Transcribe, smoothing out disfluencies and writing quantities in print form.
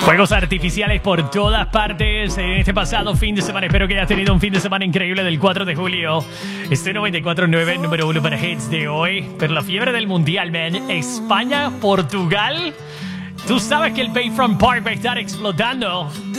Fuegos artificiales por todas partes en este pasado fin de semana. Espero que hayas tenido un fin de semana increíble del 4 de julio. Este 94.9, número 1 para hits de hoy. Pero la fiebre del mundial, man. España, Portugal. Tú sabes que el Bayfront Park va a estar explotando.